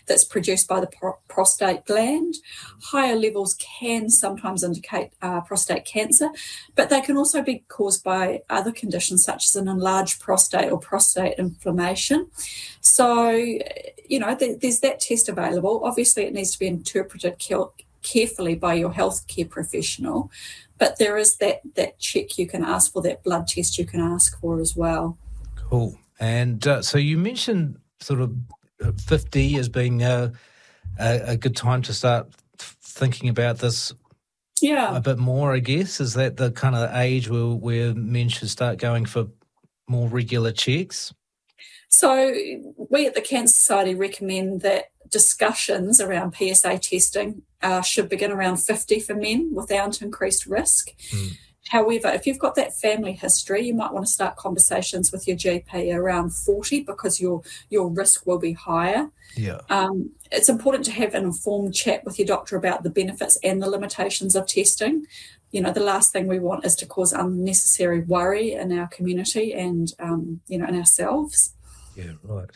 that's produced by the prostate gland. Higher levels can sometimes indicate prostate cancer, but they can also be caused by other conditions such as an enlarged prostate or prostate inflammation. So, there's that test available. Obviously, it needs to be interpreted carefully by your healthcare professional, but there is that check you can ask for, that blood test you can ask for as well. Cool. And so you mentioned sort of 50 as being a good time to start thinking about this a bit more, I guess. Is that the kind of age where men should start going for more regular checks? So we at the Cancer Society recommend that discussions around PSA testing should begin around 50 for men without increased risk. However, if you've got that family history, you might want to start conversations with your GP around 40 because your risk will be higher. Yeah. It's important to have an informed chat with your doctor about the benefits and the limitations of testing. The last thing we want is to cause unnecessary worry in our community and, in ourselves. Yeah, right.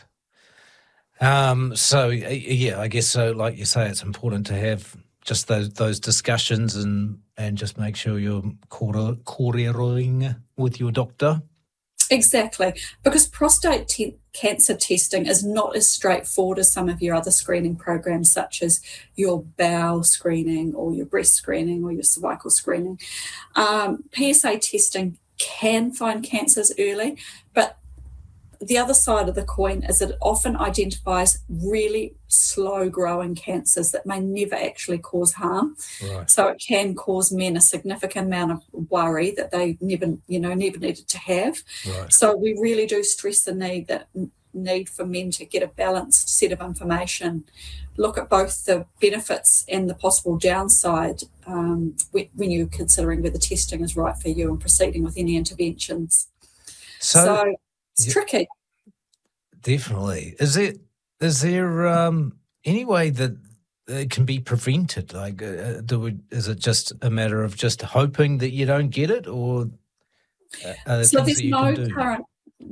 I guess so. Like you say, it's important to have just those discussions and just make sure you're couriering with your doctor. Exactly, because prostate cancer testing is not as straightforward as some of your other screening programs, such as your bowel screening or your breast screening or your cervical screening. PSA testing can find cancers early, but the other side of the coin is that it often identifies really slow-growing cancers that may never actually cause harm. Right. So it can cause men a significant amount of worry that they never needed to have. Right. So we really do stress the need for men to get a balanced set of information, look at both the benefits and the possible downside when you're considering whether testing is right for you and proceeding with any interventions. So it's tricky. Definitely. Is there any way that it can be prevented? Like, is it just a matter of just hoping that you don't get it, or are there things that you can do?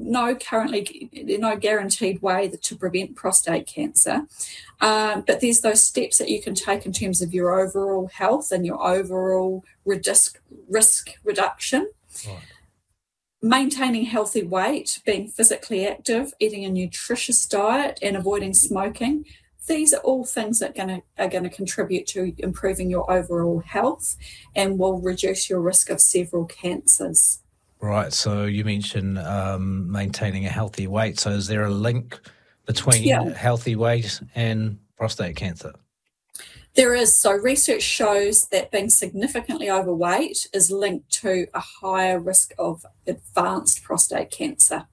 No guaranteed way to prevent prostate cancer, but there's those steps that you can take in terms of your overall health and your overall risk reduction. Right. Maintaining healthy weight, being physically active, eating a nutritious diet and avoiding smoking. These are all things that are going to contribute to improving your overall health and will reduce your risk of several cancers. Right, so you mentioned maintaining a healthy weight. So is there a link between healthy weight and prostate cancer? There is. So research shows that being significantly overweight is linked to a higher risk of advanced prostate cancer.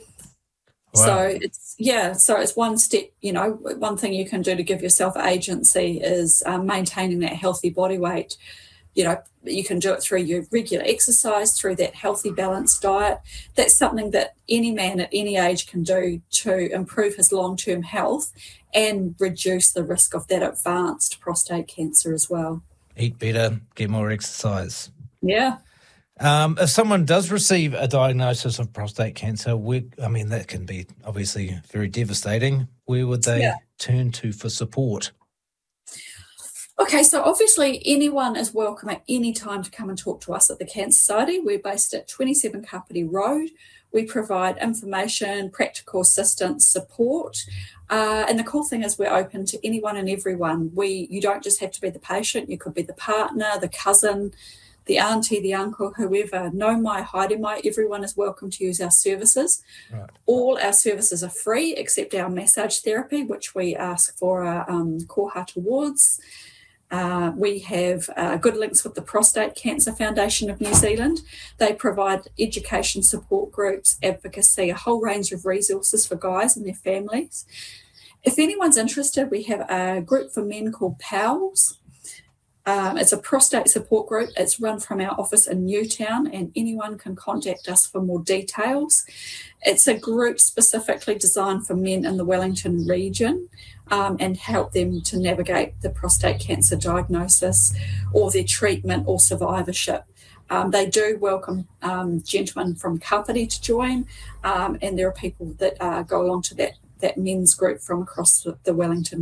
Wow. So it's one step, one thing you can do to give yourself agency is maintaining that healthy body weight. You can do it through your regular exercise, through that healthy, balanced diet. That's something that any man at any age can do to improve his long-term health and reduce the risk of that advanced prostate cancer as well. Eat better, get more exercise. Yeah. If someone does receive a diagnosis of prostate cancer, that can be obviously very devastating. Where would they turn to for support? Okay, so obviously anyone is welcome at any time to come and talk to us at the Cancer Society. We're based at 27 Kapiti Road. We provide information, practical assistance, support. And the cool thing is we're open to anyone and everyone. You don't just have to be the patient. You could be the partner, the cousin, the auntie, the uncle, whoever. No mai, haere mai, everyone is welcome to use our services. Right. All our services are free except our massage therapy, which we ask for kohata awards. We have good links with the Prostate Cancer Foundation of New Zealand. They provide education support groups, advocacy, a whole range of resources for guys and their families. If anyone's interested, we have a group for men called PALS. It's a prostate support group. It's run from our office in Newtown, and anyone can contact us for more details. It's a group specifically designed for men in the Wellington region and help them to navigate the prostate cancer diagnosis or their treatment or survivorship. They do welcome gentlemen from Kapiti to join, and there are people that go along to that men's group from across the Wellington